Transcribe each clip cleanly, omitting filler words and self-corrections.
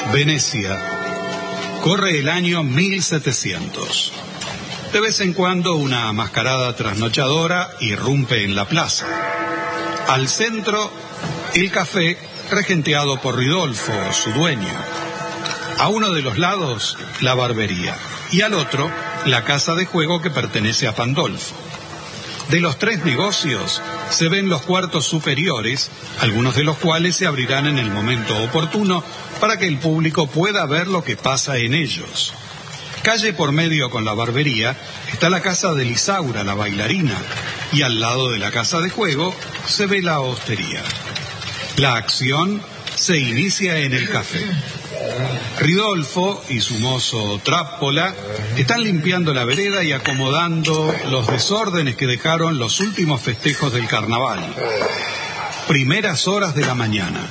Venecia. Corre el año 1700. De vez en cuando una mascarada trasnochadora irrumpe en la plaza. Al centro, el café regenteado por Ridolfo, su dueño. A uno de los lados, la barbería. Y al otro, la casa de juego que pertenece a Pandolfo. De los tres negocios, se ven los cuartos superiores, algunos de los cuales se abrirán en el momento oportuno para que el público pueda ver lo que pasa en ellos. Calle por medio con la barbería está la casa de Lisaura, la bailarina, y al lado de la casa de juego se ve la hostería. La acción se inicia en el café. Ridolfo y su mozo Trappola están limpiando la vereda y acomodando los desórdenes que dejaron los últimos festejos del carnaval. Primeras horas de la mañana.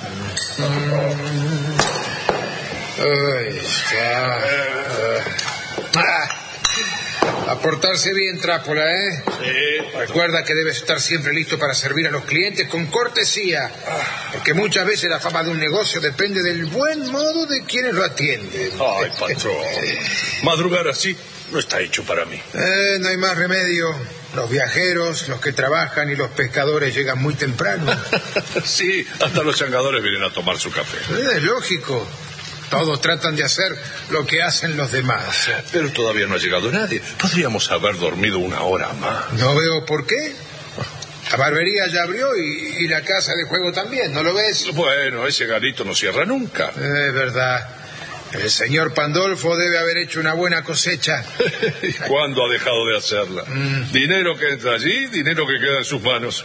A portarse bien, Trappola, ¿eh? Sí. Recuerda que debes estar siempre listo para servir a los clientes con cortesía, porque muchas veces la fama de un negocio depende del buen modo de quienes lo atienden. Ay, patrón. Madrugar así no está hecho para mí. No hay más remedio. Los viajeros, los que trabajan y los pescadores llegan muy temprano. Sí, hasta los changadores vienen a tomar su café. Es lógico. Todos tratan de hacer lo que hacen los demás. Pero todavía no ha llegado nadie. Podríamos haber dormido una hora más. No veo por qué. La barbería ya abrió y la casa de juego también, ¿no lo ves? Bueno, ese garito no cierra nunca. Es verdad. El señor Pandolfo debe haber hecho una buena cosecha. ¿Y cuándo ha dejado de hacerla? Dinero que entra allí, dinero que queda en sus manos.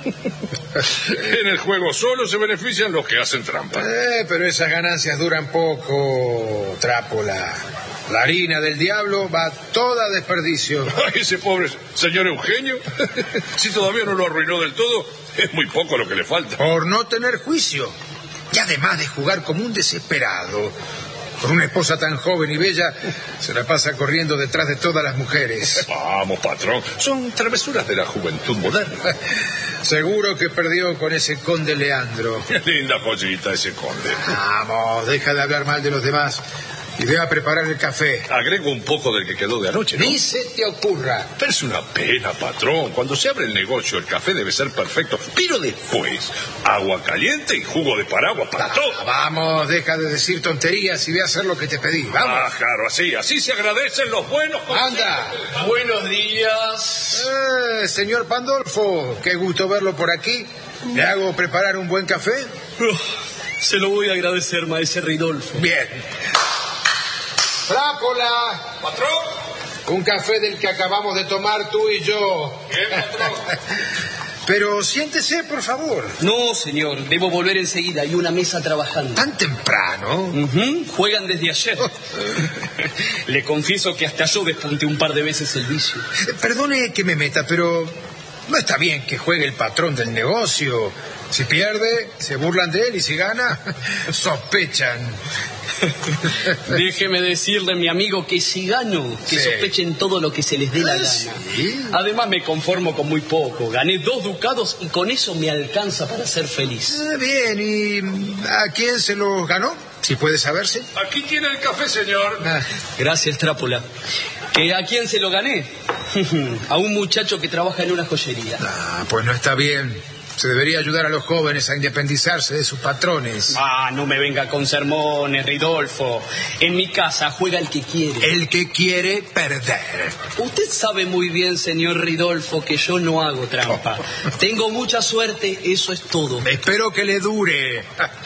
En el juego solo se benefician los que hacen trampa. Pero esas ganancias duran poco, Trappola. La harina del diablo va toda a desperdicio. Ay, ese pobre señor Eugenio. Si todavía no lo arruinó del todo, es muy poco lo que le falta. Por no tener juicio. Y además de jugar como un desesperado. Con una esposa tan joven y bella, se la pasa corriendo detrás de todas las mujeres. Vamos, patrón, son travesuras de la juventud moderna. Seguro que perdió con ese conde Leandro. Qué linda joyita ese conde. Vamos, deja de hablar mal de los demás y ve a preparar el café. Agrego un poco del que quedó de anoche, ¿no? Ni se te ocurra. Pero es una pena, patrón. Cuando se abre el negocio, el café debe ser perfecto. Pero después, agua caliente y jugo de paraguas para todo. Vamos, deja de decir tonterías y ve a hacer lo que te pedí. Vamos. Claro, así se agradecen los buenos consejos. Anda. Buenos días. Señor Pandolfo, qué gusto verlo por aquí. ¿Le hago preparar un buen café? Se lo voy a agradecer, maese Ridolfo. Bien. Trappola. ¿Patrón? Un café del que acabamos de tomar tú y yo. Bien, patrón. Pero siéntese, por favor. No, señor, debo volver enseguida. Hay una mesa trabajando. ¿Tan temprano? Juegan desde ayer. Le confieso que hasta yo despunté un par de veces el vicio. Perdone que me meta, pero no está bien que juegue el patrón del negocio. Si pierde, se burlan de él, y si gana, sospechan. Déjeme decirle, mi amigo, que si gano, que sospechen todo lo que se les dé la gana. ¿Sí? Además me conformo con muy poco. Gané 2 ducados y con eso me alcanza para ser feliz. Bien, ¿y a quién se los ganó? Si puede saberse. Aquí tiene el café, señor. Gracias, Trappola. ¿Que a quién se lo gané? A un muchacho que trabaja en una joyería. Pues no está bien. Se debería ayudar a los jóvenes a independizarse de sus patrones. No me venga con sermones, Ridolfo. En mi casa juega el que quiere. El que quiere perder. Usted sabe muy bien, señor Ridolfo, que yo no hago trampa. Tengo mucha suerte, eso es todo. Espero que le dure.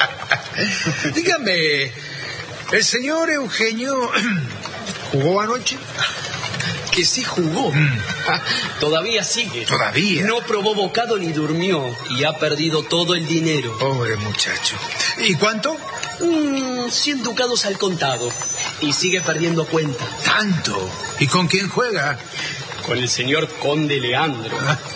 Dígame, ¿el señor Eugenio jugó anoche? Que sí jugó. Todavía sigue. ¿Todavía? No probó bocado ni durmió y ha perdido todo el dinero. Pobre muchacho. ¿Y cuánto? 100 ducados al contado. Y sigue perdiendo cuenta. ¿Tanto? ¿Y con quién juega? Con el señor conde Leandro.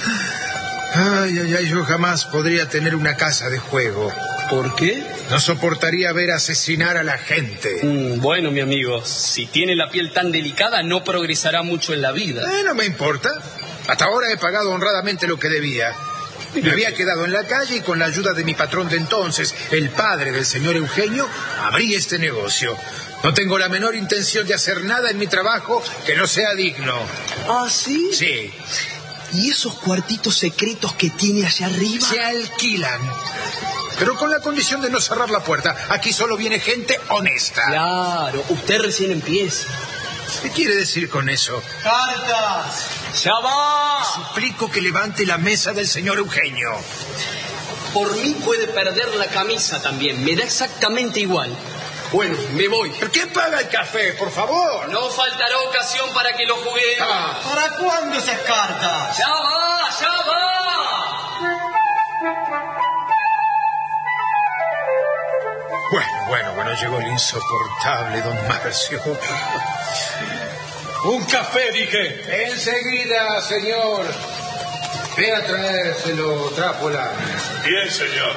Ay, yo jamás podría tener una casa de juego. ¿Por qué? No soportaría ver asesinar a la gente. Bueno, mi amigo, si tiene la piel tan delicada, no progresará mucho en la vida. No me importa. Hasta ahora he pagado honradamente lo que debía. Me había quedado en la calle y con la ayuda de mi patrón de entonces, el padre del señor Eugenio, abrí este negocio. No tengo la menor intención de hacer nada en mi trabajo que no sea digno. ¿Ah, sí? Sí. ¿Y esos cuartitos secretos que tiene allá arriba? Se alquilan. Pero con la condición de no cerrar la puerta. Aquí solo viene gente honesta. Claro, usted recién empieza. ¿Qué quiere decir con eso? ¡Cartas! ¡Ya va! Suplico que levante la mesa del señor Eugenio. Por mí puede perder la camisa también. Me da exactamente igual. Bueno, me voy. ¿Pero quién paga el café, por favor? No faltará ocasión para que lo juguemos. ¿Para cuándo esas cartas? ¡Ya va! ¡Ya va! Bueno, llegó el insoportable don Marcio. Un café, dije. Enseguida, señor. Ve a traérselo, Trápola. Bien, señor.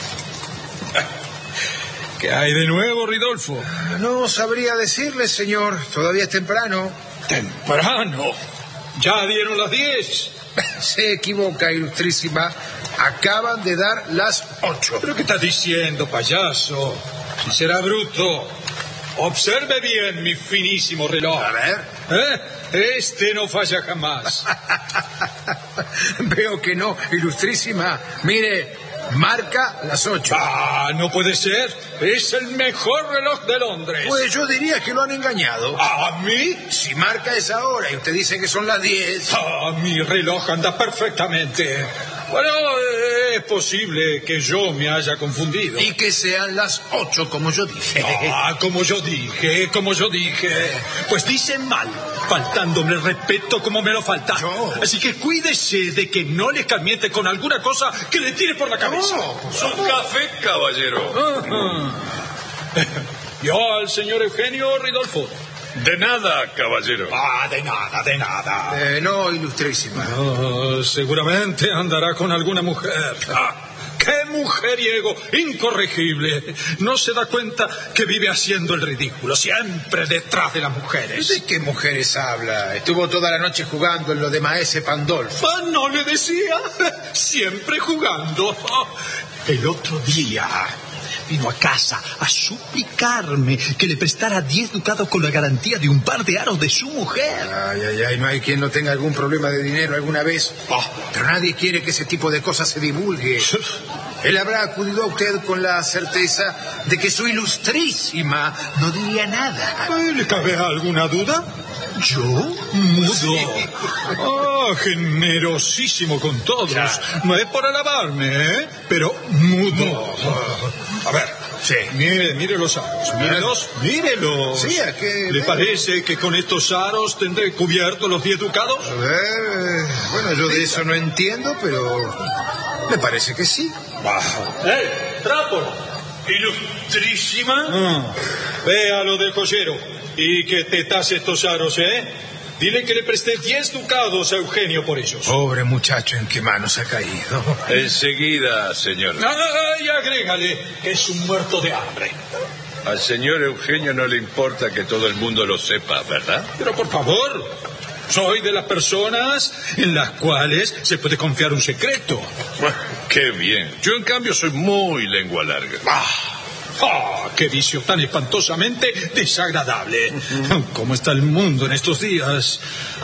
¿Qué hay de nuevo, Ridolfo? No sabría decirle, señor. Todavía es temprano. Temprano. Ya dieron las 10. Se equivoca, ilustrísima. Acaban de dar las 8. ¿Pero qué estás diciendo, payaso? Si será bruto. Observe bien mi finísimo reloj. A ver. Este no falla jamás. Veo que no, ilustrísima. Mire, marca las 8. Ah, no puede ser. Es el mejor reloj de Londres. Pues yo diría que lo han engañado. ¿A mí? Si marca esa hora y usted dice que son las 10. Ah, mi reloj anda perfectamente. Bueno, es posible que yo me haya confundido. Y que sean las 8, como yo dije. Ah, como yo dije. Pues dicen mal, faltándome el respeto como me lo falta. Yo. Así que cuídese de que no le escarmiente con alguna cosa que le tire por la cabeza. Su café, caballero. Yo al señor Eugenio, Ridolfo. De nada, caballero. Ah, de nada. No, ilustrísima. Seguramente andará con alguna mujer. ¡Qué mujeriego! Incorregible. No se da cuenta que vive haciendo el ridículo, siempre detrás de las mujeres. ¿De qué mujeres habla? Estuvo toda la noche jugando en lo de Maese Pandolfo. Ah, ¿no le decía? Siempre jugando. El otro día vino a casa a suplicarme que le prestara 10 ducados con la garantía de un par de aros de su mujer. Ay, no hay quien no tenga algún problema de dinero alguna vez. Pero nadie quiere que ese tipo de cosas se divulgue. Él habrá acudido a usted con la certeza de que su ilustrísima no diría nada. ¿Le cabe alguna duda? ¿Yo? Mudo. Generosísimo con todos. Claro. No es por alabarme, pero mudo. A ver, Sí. Mire los aros. Mírelos. Sí, ¿a qué? ¿Le parece que con estos aros tendré cubiertos los 10 ducados? Bueno, yo de eso no entiendo, pero me parece que sí. Trápolo. Ilustrísima. Véalo del joyero y que te tase estos aros, Dile que le presté 10 ducados a Eugenio por ellos. Pobre muchacho, ¿en qué manos ha caído? Enseguida, señor. Y agrégale que es un muerto de hambre. Al señor Eugenio no le importa que todo el mundo lo sepa, ¿verdad? Pero por favor, soy de las personas en las cuales se puede confiar un secreto. Bueno, qué bien. Yo, en cambio, soy muy lengua larga. ¡Qué vicio tan espantosamente desagradable! ¿Cómo está el mundo en estos días?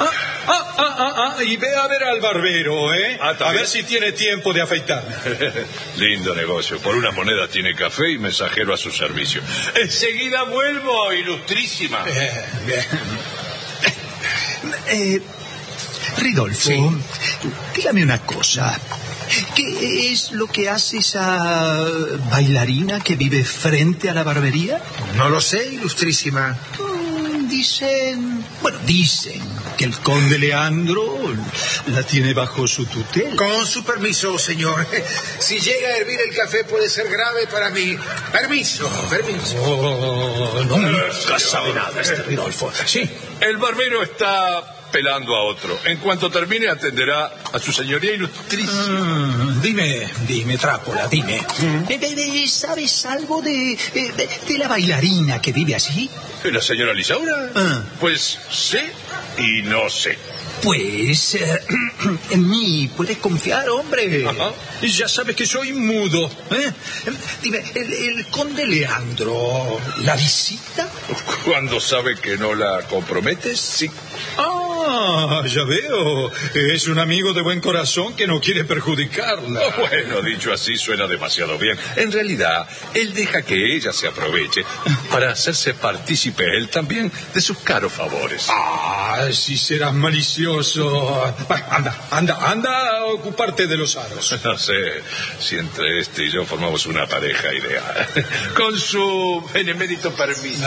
Y ve a ver al barbero, a ver si tiene tiempo de afeitarme. Lindo negocio. Por una moneda tiene café y mensajero a su servicio. Enseguida vuelvo, ilustrísima. Bien. Ridolfo, Sí. dígame una cosa. ¿Qué es lo que hace esa bailarina que vive frente a la barbería? No lo sé, ilustrísima. Dicen que el conde Leandro la tiene bajo su tutela. Con su permiso, señor. Si llega a hervir el café puede ser grave para mí. Permiso. Nunca sabe nada este Ridolfo. Sí. El barbero está pelando a otro. En cuanto termine, atenderá a su señoría ilustrísima. Dime, Trápola, dime. ¿Sabes algo de la bailarina que vive allí? ¿La señora Lisaura? Pues sé y no sé. Pues, en mí puedes confiar, hombre. Ajá. Ya sabes que soy mudo. Dime, el conde Leandro, ¿la visita? Cuando sabe que no la comprometes, sí. Ah, ya veo. Es un amigo de buen corazón que no quiere perjudicarla. Bueno, dicho así suena demasiado bien. En realidad, él deja que ella se aproveche para hacerse partícipe él también de sus caros favores. Ah, si serás malicioso. Anda a ocuparte de los aros. No sé si entre este y yo formamos una pareja ideal. Con su benemérito permiso.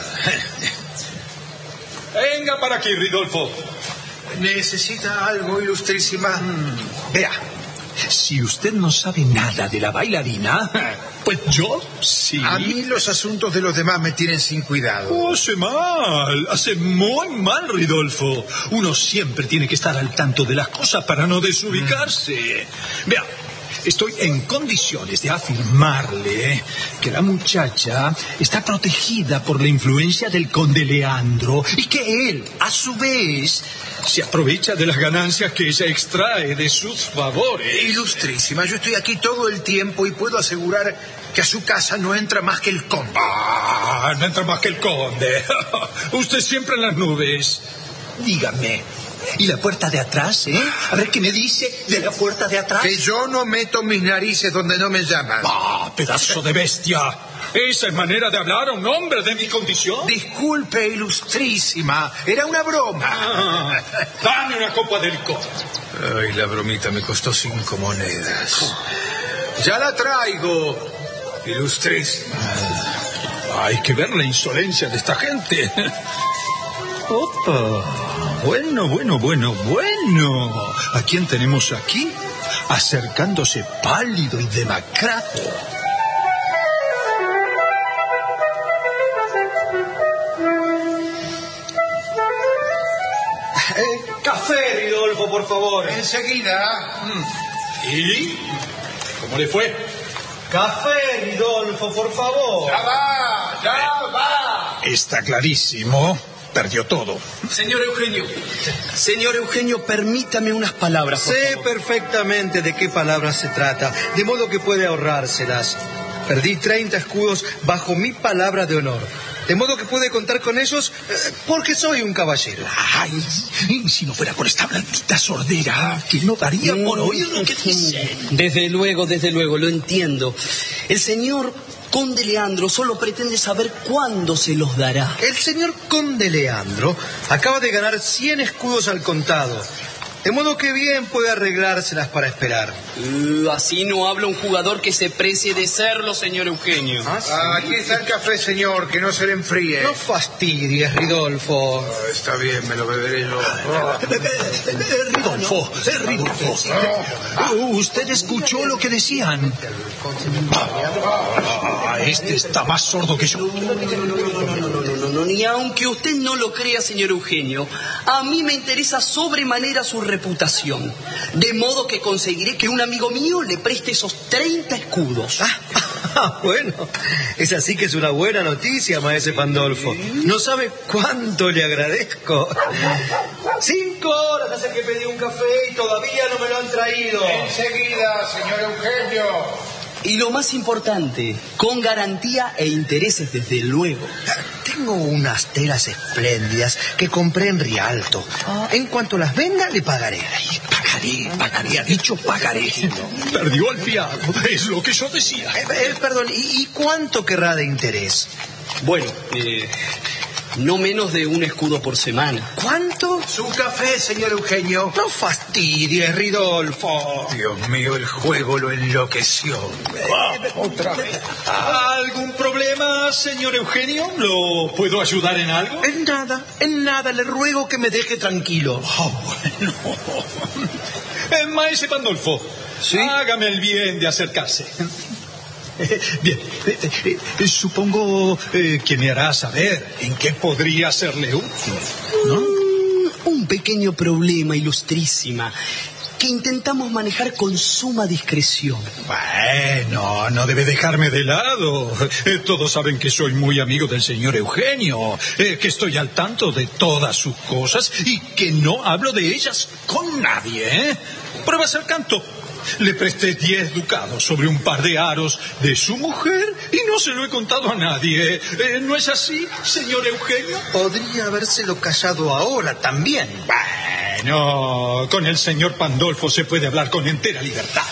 Venga para aquí, Ridolfo. ¿Necesita algo, ilustrísima? Vea, si usted no sabe nada de la bailarina, pues yo sí. A mí los asuntos de los demás me tienen sin cuidado. Hace muy mal, Ridolfo. Uno siempre tiene que estar al tanto de las cosas para no desubicarse. Vea, estoy en condiciones de afirmarle que la muchacha está protegida por la influencia del conde Leandro y que él, a su vez, se aprovecha de las ganancias que ella extrae de sus favores. Ilustrísima, yo estoy aquí todo el tiempo y puedo asegurar que a su casa no entra más que el conde. Ah, no entra más que el conde. Usted siempre en las nubes. Dígame, ¿y la puerta de atrás, A ver qué me dice de la puerta de atrás. Que yo no meto mis narices donde no me llaman. ¡Ah, pedazo de bestia! ¿Esa es manera de hablar a un hombre de mi condición? Disculpe, ilustrísima, era una broma. Dame una copa de licor. Ay, la bromita me costó 5 monedas. Ya la traigo, ilustrísima. Hay que ver la insolencia de esta gente. Opa, bueno. ¿A quién tenemos aquí? Acercándose pálido y demacrado. Café, Ridolfo, por favor. Enseguida. ¿Y? ¿Cómo le fue? Café, Ridolfo, por favor. Ya va. Está clarísimo. Perdió todo. Señor Eugenio, permítame unas palabras, por Sé favor. perfectamente de qué palabras se trata, de modo que puede ahorrárselas. Perdí 30 escudos bajo mi palabra de honor, de modo que puede contar con ellos porque soy un caballero. Ay, si no fuera por esta blandita sordera, que no daría por oír lo que dice. Desde luego, lo entiendo. El señor conde Leandro solo pretende saber cuándo se los dará. El señor conde Leandro acaba de ganar 100 escudos al contado, de modo que bien puede arreglárselas para esperar. Así no habla un jugador que se precie de serlo, señor Eugenio. Aquí está el café, señor, que no se le enfríe. No fastidies, Ridolfo. Está bien, me lo beberé yo. Ridolfo. ¿Usted escuchó lo que decían? Este está más sordo que yo. No, ni aunque usted no lo crea, señor Eugenio, a mí me interesa sobremanera su reputación. De modo que conseguiré que un amigo mío le preste esos 30 escudos. Bueno, es así que es una buena noticia, maese Pandolfo. No sabe cuánto le agradezco. 5 horas hace que pedí un café y todavía no me lo han traído. Enseguida, señor Eugenio. Y lo más importante, con garantía e intereses, desde luego. Tengo unas telas espléndidas que compré en Rialto. En cuanto las venda, le pagaré. Pagaré, ha dicho pagaré. Perdió el fiado, es lo que yo decía. Perdón, ¿y cuánto querrá de interés? Bueno, no menos de un escudo por semana. ¿Cuánto? Su café, señor Eugenio. No fastidies, Ridolfo. Dios mío, el juego lo enloqueció. Otra vez. ¿Algún problema, señor Eugenio? ¿Lo puedo ayudar en algo? En nada, le ruego que me deje tranquilo. Bueno. Maese Pandolfo, ¿sí? Hágame el bien de acercarse. Bien, supongo que me hará saber en qué podría serle útil, ¿no? Un pequeño problema, ilustrísima, que intentamos manejar con suma discreción. Bueno, no debe dejarme de lado. Todos saben que soy muy amigo del señor Eugenio, que estoy al tanto de todas sus cosas y que no hablo de ellas con nadie, ¿eh? Pruebas al canto. Le presté 10 ducados sobre un par de aros de su mujer y no se lo he contado a nadie. ¿No es así, señor Eugenio? Podría habérselo callado ahora también. Bueno, con el señor Pandolfo se puede hablar con entera libertad.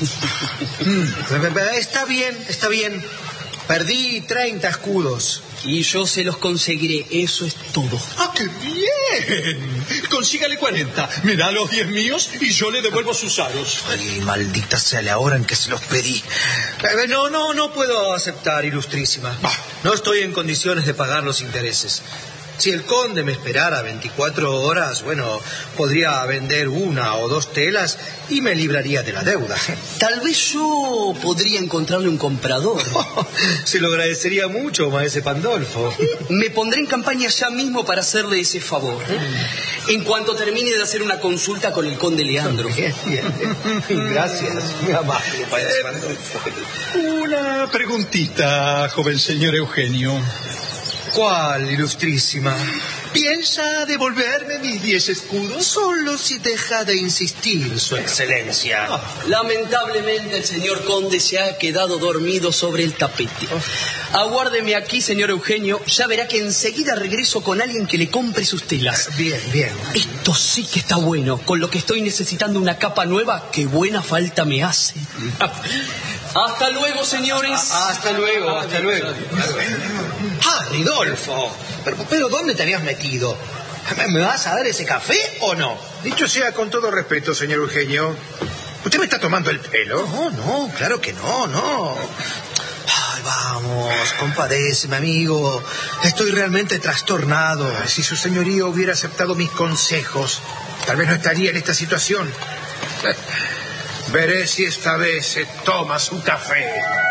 Está bien. Perdí 30 escudos. Y yo se los conseguiré, eso es todo. ¡Ah, qué bien! Consígale 40, me da los 10 míos y yo le devuelvo sus aros. Ay, maldita sea la hora en que se los pedí. No puedo aceptar, ilustrísima. No estoy en condiciones de pagar los intereses. Si el conde me esperara 24 horas, bueno, podría vender 1 o 2 telas y me libraría de la deuda. Tal vez yo podría encontrarle un comprador. Se lo agradecería mucho, maese Pandolfo. Me pondré en campaña ya mismo para hacerle ese favor. En cuanto termine de hacer una consulta con el conde Leandro. Bien. Gracias, muy amable, maese Pandolfo. Una preguntita, joven señor Eugenio. ¿Cuál, ilustrísima? ¿Piensa devolverme mis 10 escudos? Solo si deja de insistir, su excelencia. Lamentablemente el señor conde se ha quedado dormido sobre el tapete. Aguárdeme aquí, señor Eugenio. Ya verá que enseguida regreso con alguien que le compre sus telas. Bien. Esto sí que está bueno. Con lo que estoy necesitando una capa nueva, qué buena falta me hace. Hasta luego, señores. Hasta luego. Ah, Ridolfo. Pero ¿dónde te habías metido? ¿Me vas a dar ese café o no? Dicho sea con todo respeto, señor Eugenio, ¿usted me está tomando el pelo? No, claro que no. Ay, vamos, compadéceme, amigo. Estoy realmente trastornado. Si su señoría hubiera aceptado mis consejos, tal vez no estaría en esta situación. Veré si esta vez se toma su café.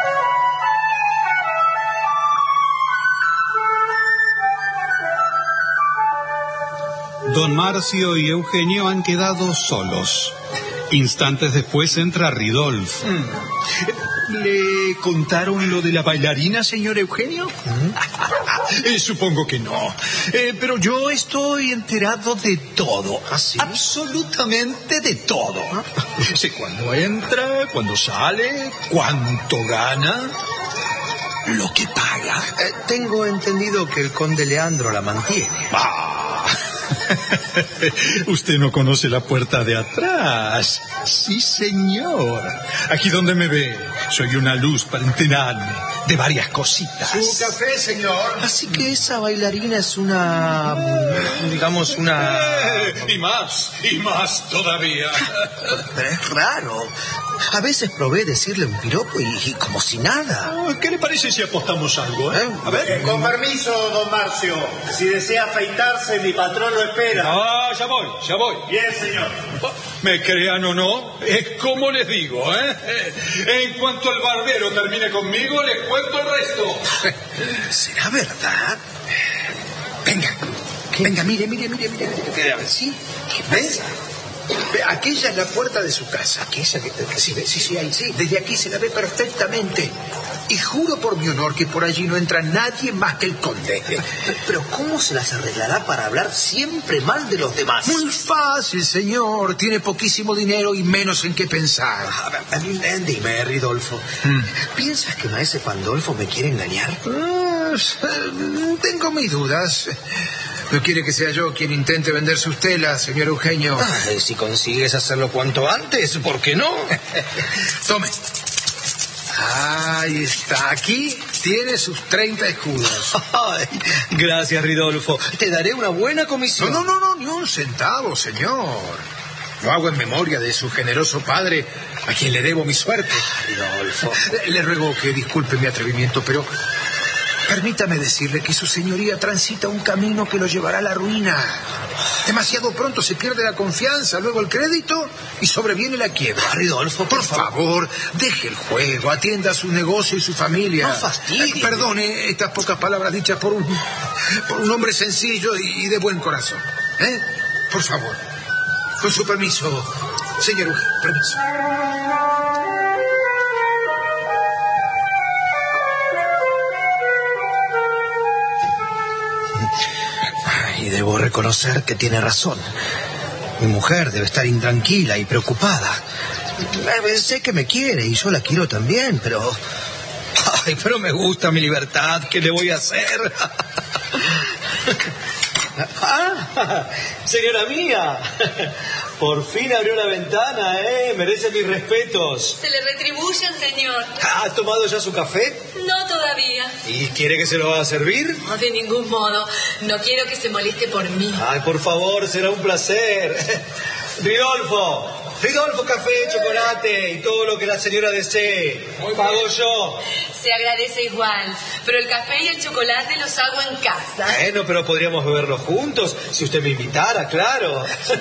Don Marcio y Eugenio han quedado solos. Instantes después entra Ridolfo. ¿Le contaron lo de la bailarina, señor Eugenio? Supongo que no. Pero yo estoy enterado de todo. ¿Ah, sí? Absolutamente de todo. Sé cuándo entra, cuándo sale, cuánto gana, lo que paga. Tengo entendido que el conde Leandro la mantiene. Usted no conoce la puerta de atrás. Sí, señor. Aquí donde me ve, soy una luz para enterarme de varias cositas. Su café, señor. Así que esa bailarina es una... Y más todavía. Pero es raro. A veces probé decirle un piropo y como si nada. ¿Qué le parece si apostamos algo, eh? A ver. Con permiso, don Marcio. Si desea afeitarse, mi patrón lo espera. Ya voy. Bien, señor. Me crean o no, es como les digo, ¿eh? En cuanto el barbero termine conmigo, les cuento el resto. ¿Será verdad? Venga, mire. A ver, ¿sí? ¿Ves? Aquella es la puerta de su casa. Aquella que... Sí, ahí sí. Desde aquí se la ve perfectamente. Y juro por mi honor que por allí no entra nadie más que el conde. Pero ¿cómo se las arreglará para hablar siempre mal de los demás? Muy fácil, señor. Tiene poquísimo dinero y menos en qué pensar. Dime, Ridolfo. ¿Piensas que maese Pandolfo me quiere engañar? Tengo mis dudas. ¿No quiere que sea yo quien intente vender sus telas, señor Eugenio? Si consigues hacerlo cuanto antes, ¿por qué no? Tome. Ahí está. Aquí tiene sus 30 escudos. Ay, gracias, Ridolfo. Te daré una buena comisión. No, ni un centavo, señor. Lo hago en memoria de su generoso padre, a quien le debo mi suerte. Ridolfo. Le ruego que disculpe mi atrevimiento, pero... permítame decirle que su señoría transita un camino que lo llevará a la ruina. Demasiado pronto se pierde la confianza, luego el crédito y sobreviene la quiebra. Ridolfo, por favor, deje el juego, atienda a su negocio y su familia. No fastidie. Perdone estas pocas palabras dichas por un hombre sencillo y de buen corazón. Por favor, con su permiso, Señor Eugenio, permiso. Y debo reconocer que tiene razón. Mi mujer debe estar intranquila y preocupada. Sé que me quiere y yo la quiero también, pero... Ay, pero me gusta mi libertad. ¿Qué le voy a hacer? Señora mía, por fin abrió la ventana, merece mis respetos. Se le retribuyen, señor. ¿Ha tomado ya su café? No todavía. ¿Y quiere que se lo haga servir? No, de ningún modo. No quiero que se moleste por mí. Ay, por favor, será un placer. Ridolfo, café, chocolate y todo lo que la señora desee. Pago yo. Se agradece igual, pero el café y el chocolate los hago en casa. Bueno, pero podríamos beberlos juntos, si usted me invitara, claro.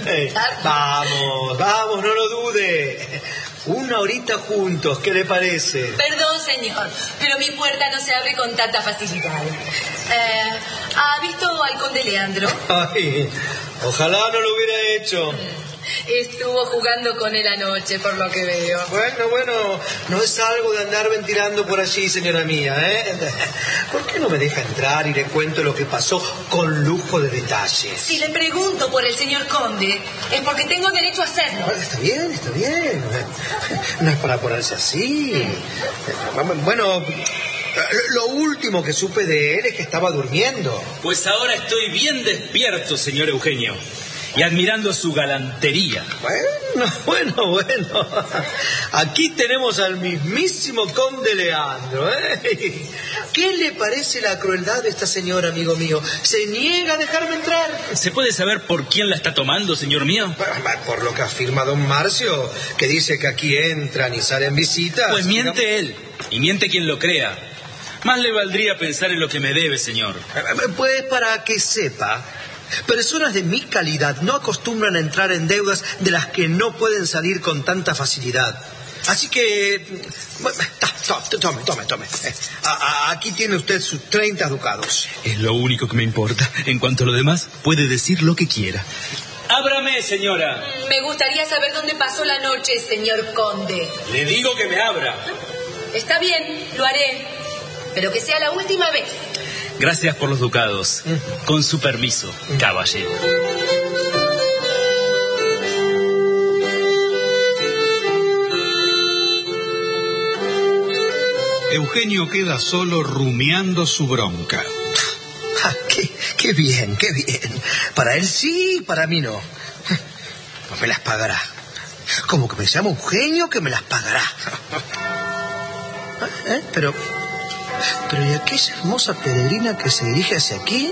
Vamos, no lo dude. Una horita juntos, ¿qué le parece? Perdón, señor, pero mi puerta no se abre con tanta facilidad. ¿Ha visto al conde Leandro? Ay, ojalá no lo hubiera hecho. Estuvo jugando con él anoche, por lo que veo. Bueno, no es algo de andar ventilando por allí, señora mía, ¿Por qué no me deja entrar y le cuento lo que pasó con lujo de detalles? Si le pregunto por el señor conde, es porque tengo derecho a hacerlo. Está bien. No es para ponerse así. Bueno, lo último que supe de él es que estaba durmiendo. Pues ahora estoy bien despierto, señor Eugenio. Y admirando su galantería. Bueno. Aquí tenemos al mismísimo conde Leandro, ¿Qué le parece la crueldad de esta señora, amigo mío? ¿Se niega a dejarme entrar? ¿Se puede saber por quién la está tomando, señor mío? Por lo que afirma don Marcio, que dice que aquí entran y salen visitas. Pues miente él, y miente quien lo crea. Más le valdría pensar en lo que me debe, señor. Pues para que sepa... Personas de mi calidad no acostumbran a entrar en deudas de las que no pueden salir con tanta facilidad. Así que... Tome. Aquí tiene usted sus 30 ducados. Es lo único que me importa. En cuanto a lo demás, puede decir lo que quiera. ¡Ábrame, señora! Me gustaría saber dónde pasó la noche, señor conde. Le digo que me abra. Está bien, lo haré. Pero que sea la última vez. Gracias por los ducados. Con su permiso, caballero. Eugenio queda solo rumiando su bronca. Qué bien. Para él sí, para mí no. Pues me las pagará. Como que me llamo Eugenio, que me las pagará. Pero ¿y aquella hermosa peregrina que se dirige hacia aquí?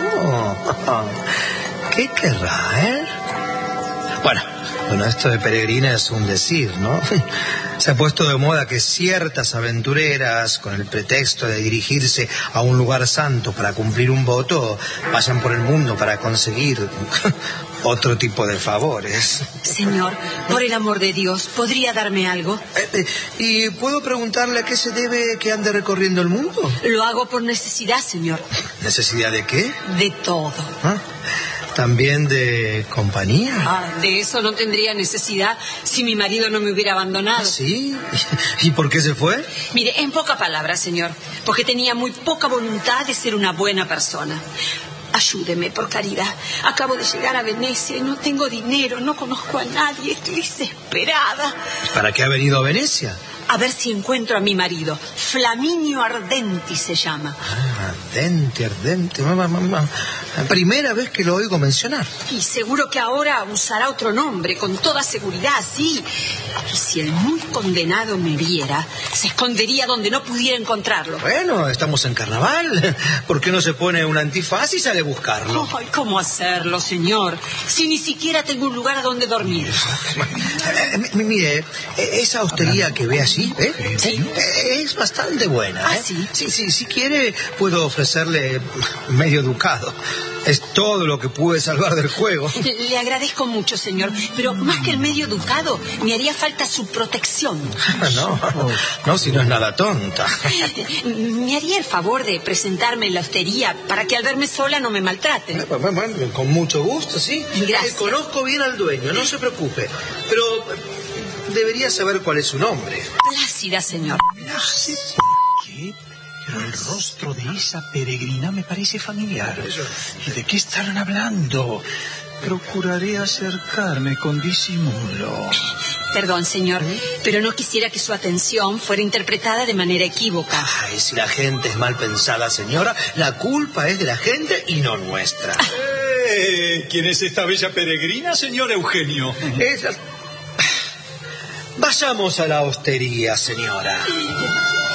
¿Qué querrá, Bueno, esto de peregrina es un decir, ¿no? Se ha puesto de moda que ciertas aventureras, con el pretexto de dirigirse a un lugar santo para cumplir un voto, vayan por el mundo para conseguir otro tipo de favores. Señor, por el amor de Dios, ¿podría darme algo? ¿Y puedo preguntarle a qué se debe que ande recorriendo el mundo? Lo hago por necesidad, señor. ¿Necesidad de qué? De todo. ¿También de compañía? De eso no tendría necesidad si mi marido no me hubiera abandonado. ¿Sí? ¿Y por qué se fue? Mire, en pocas palabras, señor, porque tenía muy poca voluntad de ser una buena persona. Ayúdeme, por caridad. Acabo de llegar a Venecia y no tengo dinero, no conozco a nadie, estoy desesperada. ¿Para qué ha venido a Venecia? A ver si encuentro a mi marido. Flaminio Ardenti se llama. Ardenti. Primera vez que lo oigo mencionar. Y seguro que ahora usará otro nombre, con toda seguridad, sí. Y si el muy condenado me viera, se escondería donde no pudiera encontrarlo. Bueno, estamos en carnaval. ¿Por qué no se pone un antifaz y sale a buscarlo? Ay, ¿cómo hacerlo, señor? Si ni siquiera tengo un lugar a donde dormir. Mire, esa hostería que ve allí Sí, Sí. Es bastante buena. Ah, ¿sí? Sí, si quiere puedo ofrecerle medio ducado. Es todo lo que pude salvar del juego. Le agradezco mucho, señor, pero más que el medio ducado, me haría falta su protección. No, si no es nada tonta. ¿Me haría el favor de presentarme en la hostería para que al verme sola no me maltraten? Bueno, con mucho gusto, sí. Gracias. Conozco bien al dueño, no se preocupe. Pero debería saber cuál es su nombre. Plácida, señor. No sé por qué, pero el rostro de esa peregrina me parece familiar. ¿Y de qué estarán hablando? Procuraré acercarme con disimulo. Perdón, señor, pero no quisiera que su atención fuera interpretada de manera equívoca. Ay, si la gente es mal pensada, señora, la culpa es de la gente y no nuestra. ¿Quién es esta bella peregrina, señor Eugenio? Vayamos a la hostería, señora.